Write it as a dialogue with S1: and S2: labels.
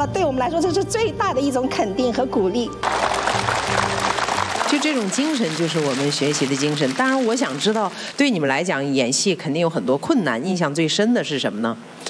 S1: 对我们来说，这是最大的一种肯定和鼓励。
S2: 就这种精神就是我们学习的精神。当然，我想知道，对你们来讲，演戏肯定有很多困难。印象最深的是什么呢？